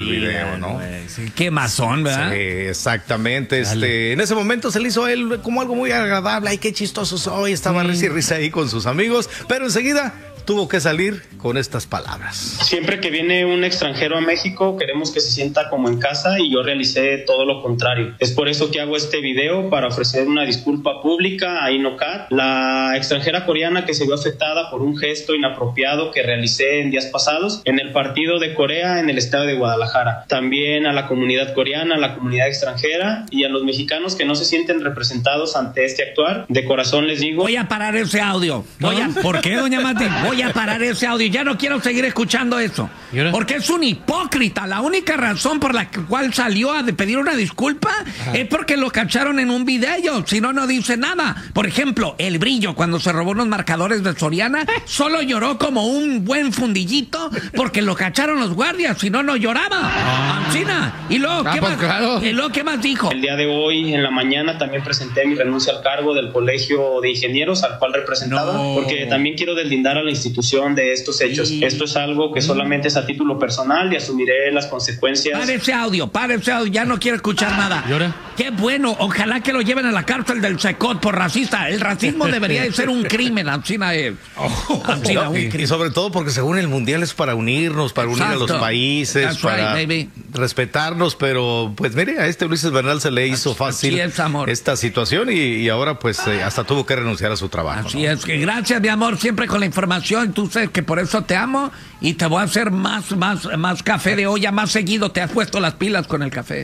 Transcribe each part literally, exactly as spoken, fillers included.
video, ¿no? Sí, qué mazón, ¿verdad? Sí, exactamente. Este, en ese momento se le hizo a él como algo muy agradable. Ay, qué chistoso soy. Estaba mm. risa y risa ahí con sus amigos, pero enseguida tuvo que salir con estas palabras. Siempre que viene un extranjero a México, queremos que se sienta como en casa, y yo realicé todo lo contrario. Es por eso que hago este video, para ofrecer una disculpa pública a Inocat, la extranjera coreana que se vio afectada por un gesto inapropiado que realicé en días pasados en el partido de Corea en el estado de Guadalajara. También a la comunidad coreana, a la comunidad extranjera y a los mexicanos que no se sienten representados ante este actuar. De corazón les digo... Voy a parar ese audio. Voy a... ¿Por qué, doña Mati? Voy a parar ese audio. Ya no quiero seguir escuchando eso. Porque es un hipócrita. La única razón por la cual salió a pedir una disculpa Ajá. es porque lo cacharon en un video. Si no, no dice nada. Por ejemplo, El Brillo, cuando se robó unos marcadores de Soriana, solo lloró como un buen fundillito porque lo cacharon los guardias. Si no, no lloraba. Ah. Ancina. Y luego, ah, ¿qué pues más? Claro. ¿Y luego qué más dijo? El día de hoy, en la mañana, también presenté mi renuncia al cargo del Colegio de Ingenieros al cual representaba, no. porque también quiero deslindar a la institución de estos hechos. Sí. Esto es algo que solamente es a título personal y asumiré las consecuencias. Para ese audio, para ese audio, ya no quiero escuchar nada. ¿Llora? Qué bueno, ojalá que lo lleven a la cárcel del Secot por racista. El racismo debería de ser un crimen, Ancina, eh. oh, Ancina, no, un crimen. Y sobre todo porque según el mundial es para unirnos, para Exacto. unir a los países, That's para right, respetarnos, pero pues mire, a este Ulises Bernal se le hizo fácil es, esta situación y, y ahora pues eh, hasta tuvo que renunciar a su trabajo. Así ¿no? es, que gracias mi amor, siempre con la información, tú sabes que por eso te amo y te voy a hacer más, más, más café de olla más seguido, te has puesto las pilas con el café.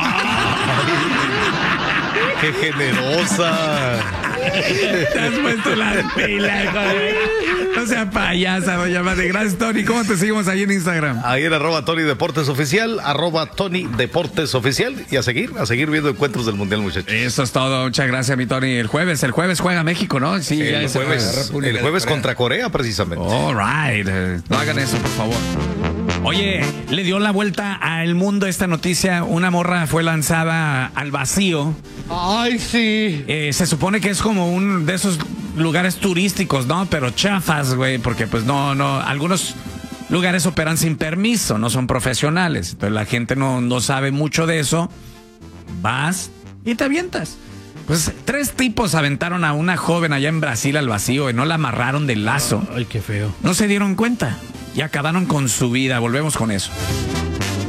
¡Qué generosa! Te has puesto las pilas, joder. No seas payasa, doña Mati. Gracias, Tony. ¿Cómo te seguimos ahí en Instagram? Ahí en arroba Tony Deportes Oficial, arroba Tony Deportes Oficial. Y a seguir, a seguir viendo encuentros del Mundial, muchachos. Eso es todo. Muchas gracias, mi Tony. El jueves, el jueves juega México, ¿no? Sí, el ya jueves. El jueves contra Corea, precisamente. All right. No hagan eso, por favor. Oye, le dio la vuelta al mundo esta noticia. Una morra fue lanzada al vacío. Ay, sí. Eh, se supone que es como un de esos lugares turísticos, ¿no? Pero chafas, güey, porque pues no, no, algunos lugares operan sin permiso, no son profesionales. Entonces la gente no, no sabe mucho de eso. Vas y te avientas. Pues tres tipos aventaron a una joven allá en Brasil al vacío y no la amarraron del lazo. Ay, qué feo. No se dieron cuenta y acabaron con su vida. Volvemos con eso.